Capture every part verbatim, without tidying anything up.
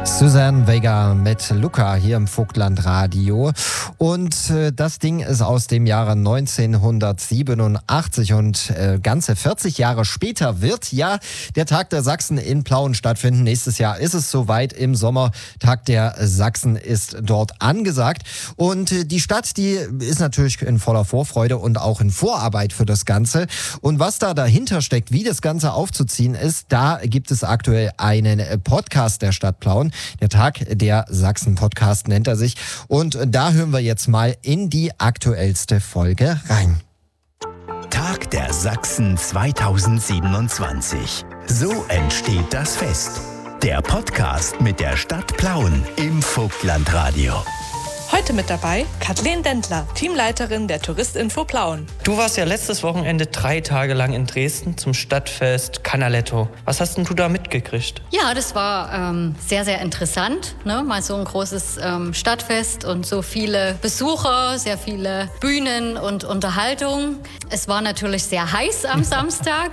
Suzanne Vega mit Luca hier im Vogtland-Radio. Und äh, das Ding ist aus dem Jahre neunzehnhundertsiebenundachtzig und äh, ganze vierzig Jahre später wird ja der Tag der Sachsen in Plauen stattfinden. Nächstes Jahr ist es soweit im Sommer. Tag der Sachsen ist dort angesagt. Und äh, die Stadt, die ist natürlich in voller Vorfreude und auch in Vorarbeit für das Ganze. Und was da dahinter steckt, wie das Ganze aufzuziehen ist, da gibt es aktuell einen Podcast der Stadt Plauen. Der Tag der Sachsen Podcast nennt er sich. Und da hören wir jetzt mal in die aktuellste Folge rein. Tag der Sachsen zweitausendsiebenundzwanzig. So entsteht das Fest. Der Podcast mit der Stadt Plauen im Vogtland-Radio. Heute mit dabei Kathleen Dendler, Teamleiterin der Touristinfo Plauen. Du warst ja letztes Wochenende drei Tage lang in Dresden zum Stadtfest Canaletto. Was hast denn du da mitgekriegt? Ja, das war ähm, sehr, sehr interessant. Ne? Mal so ein großes ähm, Stadtfest und so viele Besucher, sehr viele Bühnen und Unterhaltung. Es war natürlich sehr heiß am Samstag,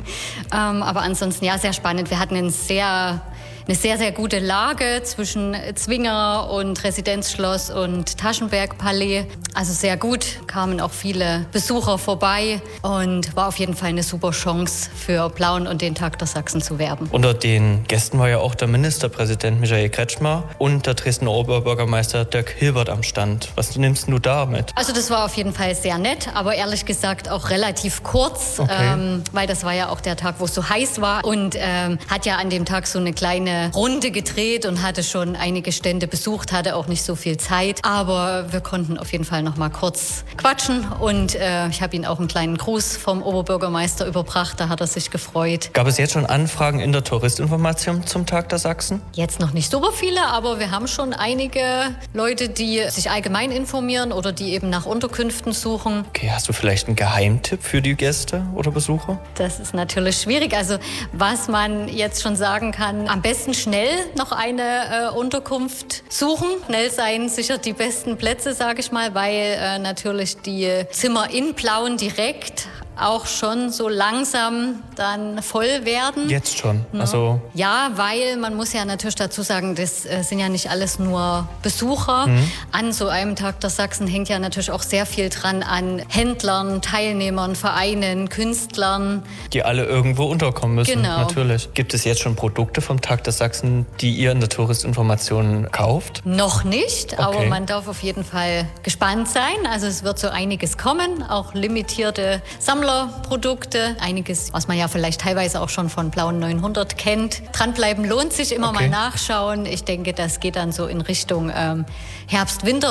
ähm, aber ansonsten ja sehr spannend. Wir hatten einen sehr... Eine sehr, sehr gute Lage zwischen Zwinger und Residenzschloss und Taschenbergpalais. Also sehr gut, kamen auch viele Besucher vorbei und war auf jeden Fall eine super Chance für Plauen und den Tag der Sachsen zu werben. Unter den Gästen war ja auch der Ministerpräsident Michael Kretschmer und der Dresdner Oberbürgermeister Dirk Hilbert am Stand. Was nimmst du da mit? Also das war auf jeden Fall sehr nett, aber ehrlich gesagt auch relativ kurz, okay. ähm, weil das war ja auch der Tag, wo es so heiß war und ähm, hat ja an dem Tag so eine kleine Runde gedreht und hatte schon einige Stände besucht, hatte auch nicht so viel Zeit. Aber wir konnten auf jeden Fall noch mal kurz quatschen und äh, ich habe ihm auch einen kleinen Gruß vom Oberbürgermeister überbracht, da hat er sich gefreut. Gab es jetzt schon Anfragen in der Touristinformation zum Tag der Sachsen? Jetzt noch nicht super viele, aber wir haben schon einige Leute, die sich allgemein informieren oder die eben nach Unterkünften suchen. Okay, hast du vielleicht einen Geheimtipp für die Gäste oder Besucher? Das ist natürlich schwierig. Also was man jetzt schon sagen kann, am besten schnell noch eine äh, Unterkunft suchen. Schnell seien sicher die besten Plätze, sage ich mal, weil äh, natürlich die Zimmer in Plauen direkt auch schon so langsam dann voll werden. Jetzt schon? No. Also ja, weil man muss ja natürlich dazu sagen, das äh, sind ja nicht alles nur Besucher. Mhm. An so einem Tag der Sachsen hängt ja natürlich auch sehr viel dran an Händlern, Teilnehmern, Vereinen, Künstlern. Die alle irgendwo unterkommen müssen, genau. Natürlich. Gibt es jetzt schon Produkte vom Tag der Sachsen, die ihr in der Touristinformation kauft? Noch nicht, okay. Aber man darf auf jeden Fall gespannt sein. Also es wird so einiges kommen, auch limitierte Sammlungen. Produkte, einiges, was man ja vielleicht teilweise auch schon von Plauen neunhundert kennt. Dranbleiben lohnt sich, immer okay. mal nachschauen. Ich denke, das geht dann so in Richtung ähm, Herbst, Winter.